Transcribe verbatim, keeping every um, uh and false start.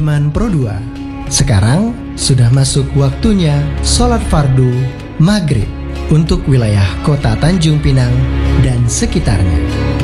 Sudirman Pro dua. Sekarang sudah masuk waktunya sholat fardu maghrib untuk wilayah kota Tanjung Pinang dan sekitarnya.